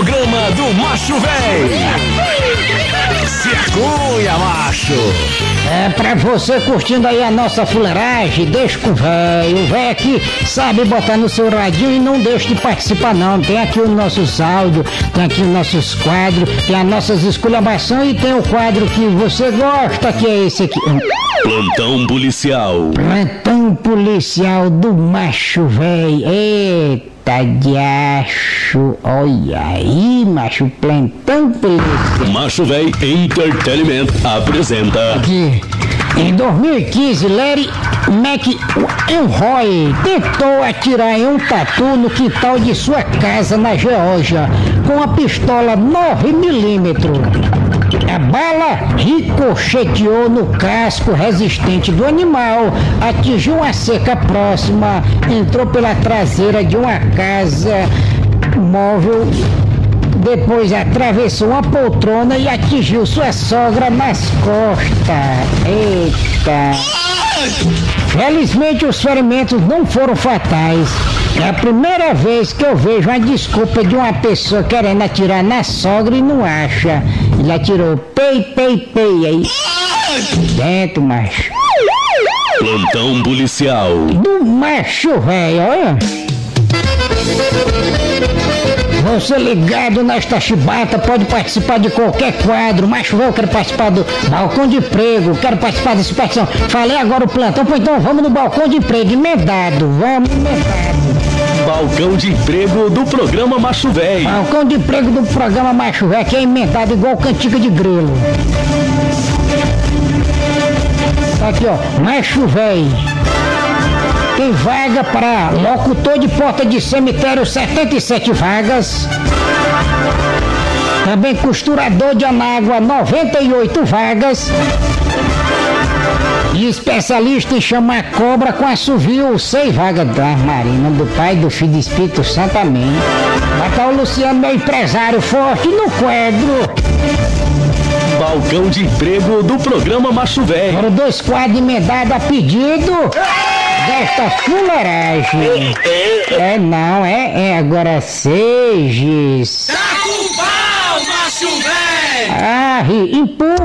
programa do Macho Véi. Se acunha, macho. É pra você curtindo aí a nossa fuleiragem, deixa com o véio. O véio aqui sabe botar no seu radinho e não deixa de participar não. Tem aqui os nossos áudios, tem aqui os nossos quadros, tem as nossas esculhambações e tem o quadro que você gosta, que é esse aqui. Plantão policial. Plantão policial do Macho Véi. Eita diacho, olha aí, macho, plantão policial. Macho Véi Entertainment apresenta. Aqui, em 2015, Larry McElroy tentou atirar em um tatu no quintal de sua casa na Geórgia com a pistola 9mm. A bala ricocheteou no casco resistente do animal, atingiu uma cerca próxima, entrou pela traseira de uma casa móvel, depois atravessou uma poltrona e atingiu sua sogra nas costas. Eita! Felizmente os ferimentos não foram fatais. É a primeira vez que eu vejo uma desculpa de uma pessoa querendo atirar na sogra e não acha. Ele atirou pei aí. Dentro, macho. Plantão policial. Do Macho Véi, olha. Você ligado nesta chibata pode participar de qualquer quadro. Macho Véi, eu quero participar do balcão de emprego, quero participar dessa participação. Falei agora o plantão, pois então vamos no balcão de emprego, emendado, vamos emendado. Balcão de emprego do programa Macho Véi. Balcão de emprego do programa Macho Véi, que é emendado igual cantiga de grilo. Tá aqui, ó, Macho Véi. Tem vaga para locutor de porta de cemitério, 77 vagas. Também costurador de anágua, 98 vagas. E especialista em chamar cobra com assovio, 6 vagas da Marina, do Pai, do Filho e do Espírito Santo, amém. Vai estar o Luciano, meu empresário forte no quadro. Balcão de emprego do programa Macho Véi. Foram 2 quadros emendados a pedido desta fuleiragem. Agora Seges. Tá com pau, Macho Véi! Empurra.